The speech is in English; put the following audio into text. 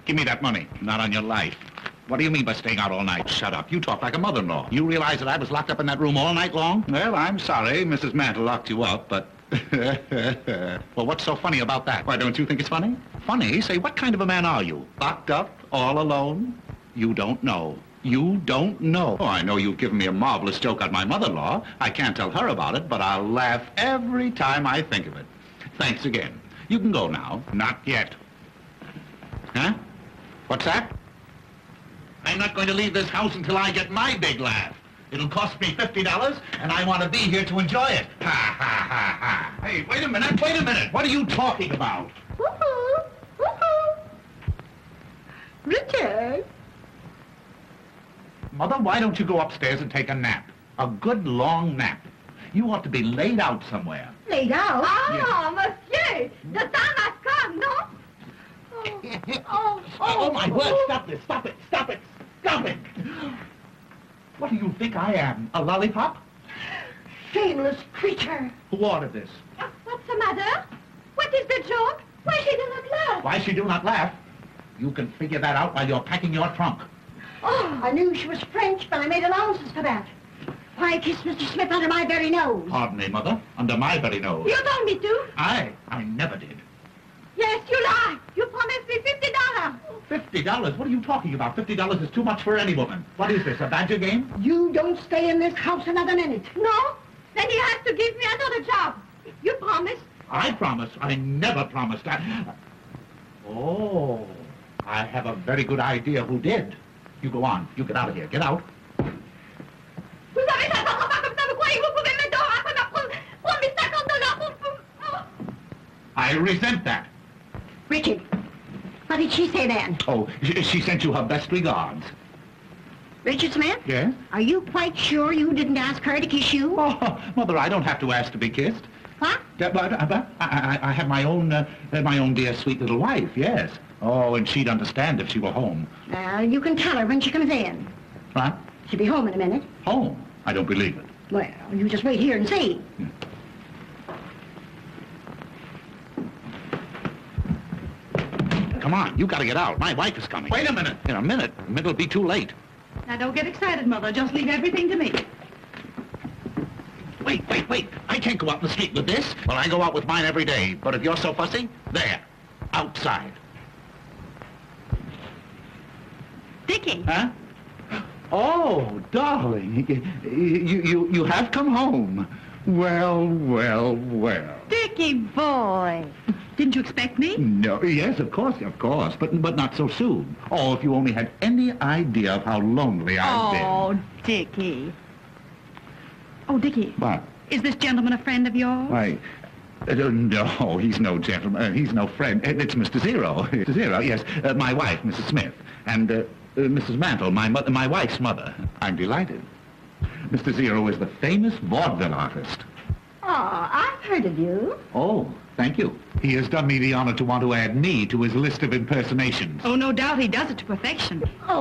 Give me that money. Not on your life. What do you mean by staying out all night? Shut up. You talk like a mother-in-law. You realize that I was locked up in that room all night long? Well, I'm sorry. Mrs. Mantle locked you up, but... Well, what's so funny about that? Why, don't you think it's funny? Funny? Say, what kind of a man are you? Locked up? All alone? You don't know. You don't know. Oh, I know you've given me a marvelous joke on my mother-in-law. I can't tell her about it, but I'll laugh every time I think of it. Thanks again. You can go now. Not yet. Huh? What's that? I'm not going to leave this house until I get my big laugh. It'll cost me $50, and I want to be here to enjoy it. Ha, ha, ha, ha. Hey, wait a minute, wait a minute. What are you talking about? Woohoo! Woohoo! Richard! Mother, why don't you go upstairs and take a nap? A good long nap. You ought to be laid out somewhere. Laid out? Ah, monsieur! The time has come, no? Oh, my word, stop this, stop it, stop it, stop it! What do you think I am, a lollipop? Shameless creature! Who ordered this? What's the matter? What is the joke? Why she do not laugh? Why she do not laugh? You can figure that out while you're packing your trunk. Oh, I knew she was French, but I made allowances for that. Why kiss Mr. Smith under my very nose? Pardon me, Mother, under my very nose. You told me to. I never did. Yes, you lie. You promised me $50. $50? What are you talking about? $50 is too much for any woman. What is this, a badger game? You don't stay in this house another minute. No? Then you have to give me another job. You promised. I promised. I never promised. Oh, I have a very good idea who did. You go on. You get out of here. Get out. Vous avez ça dans pas comme ça, vous croyez que vous pouvez me donner après ma promis $50 I resent that. Richard, what did she say then? Oh, she sent you her best regards. Richard Smith? Yes? Are you quite sure you didn't ask her to kiss you? Oh, Mother, I don't have to ask to be kissed. What? But I have my own dear sweet little wife, yes. Oh, and she'd understand if she were home. Well, you can tell her when she comes in. What? She'll be home in a minute. Home? I don't believe it. Well, you just wait here and see. Come on, you gotta get out. My wife is coming. Wait a minute. In a minute. It'll be too late. Now, don't get excited, Mother. Just leave everything to me. Wait. I can't go out in the street with this. Well, I go out with mine every day. But if you're so fussy, there. Outside. Dickie. Huh? Oh, darling. You have come home. Well. Dickie boy. Didn't you expect me? No, yes, of course, but not so soon. Oh, if you only had any idea of how lonely I've been. Oh, Dickie. Oh, Dickie. What? Is this gentleman a friend of yours? Why, no, he's no gentleman. He's no friend. It's Mr. Zero. Mr. Zero, yes. My wife, Mrs. Smith. And Mrs. Mantle, my wife's mother. I'm delighted. Mr. Zero is the famous vaudeville artist. Oh, I've heard of you. Oh, thank you. He has done me the honor to want to add me to his list of impersonations. Oh, no doubt he does it to perfection. Oh,